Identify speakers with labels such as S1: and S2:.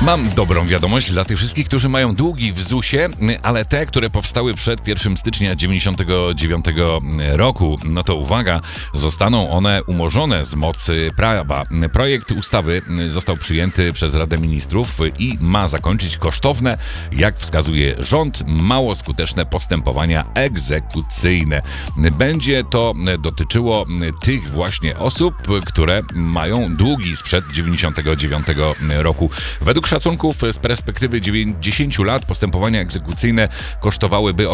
S1: Mam dobrą wiadomość dla tych wszystkich, którzy mają długi w ZUS-ie, ale te, które powstały przed 1 stycznia 1999 roku, no to uwaga, zostaną one umorzone z mocy prawa. Projekt ustawy został przyjęty przez Radę Ministrów i ma zakończyć kosztowne, jak wskazuje rząd, mało skuteczne postępowania egzekucyjne. Będzie to dotyczyło tych właśnie osób, które mają długi sprzed 1999 roku. Według szacunków z perspektywy 90 lat postępowania egzekucyjne kosztowałyby